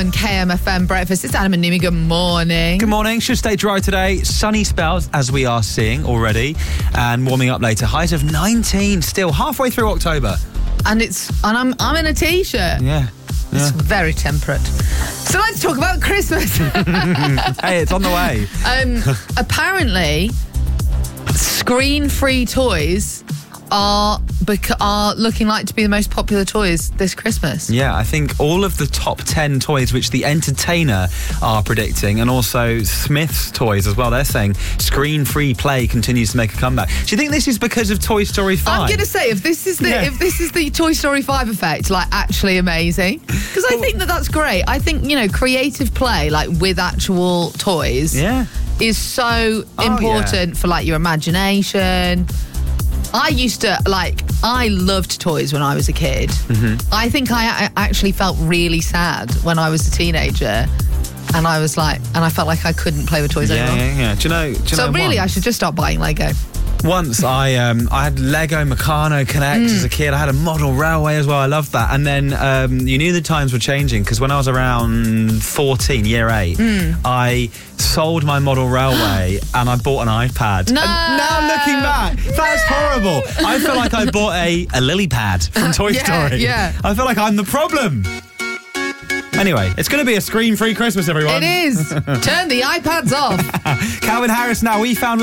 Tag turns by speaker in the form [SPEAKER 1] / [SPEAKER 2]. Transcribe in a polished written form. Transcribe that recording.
[SPEAKER 1] And KMFM breakfast. It's Adam and Nimi. Good morning.
[SPEAKER 2] Good morning. Should stay dry today. Sunny spells, as we are seeing already, and warming up later. Highs of 19 still, halfway through October.
[SPEAKER 1] And I'm in a t-shirt.
[SPEAKER 2] Yeah.
[SPEAKER 1] It's very temperate. So let's talk about Christmas.
[SPEAKER 2] Hey, it's on the way.
[SPEAKER 1] Apparently, screen-free toys are looking like to be the most popular toys this Christmas.
[SPEAKER 2] Yeah, I think all of the top 10 toys which The Entertainer are predicting, and also Smith's toys as well, they're saying screen-free play continues to make a comeback. Do you think this is because of Toy Story 5?
[SPEAKER 1] I'm going to say, if this is the Toy Story 5 effect, like, actually amazing. Because I think that's great. I think, creative play, like, with actual toys is so important for, like, your imagination. I loved toys when I was a kid. Mm-hmm. I think I actually felt really sad when I was a teenager. And I felt like I couldn't play with toys anymore.
[SPEAKER 2] Yeah. Do you know
[SPEAKER 1] really, I should just stop buying Lego.
[SPEAKER 2] Once I had Lego Meccano Connect as a kid. I had a model railway as well. I loved that. And then you knew the times were changing, because when I was around 14, year 8, I sold my model railway and I bought an iPad.
[SPEAKER 1] No!
[SPEAKER 2] And now looking back, that's horrible. I feel like I bought a lily pad from Toy Story.
[SPEAKER 1] Yeah.
[SPEAKER 2] I feel like I'm the problem. Anyway, it's going to be a screen-free Christmas, everyone.
[SPEAKER 1] It is. Turn the iPads off.
[SPEAKER 2] Calvin Harris now. We found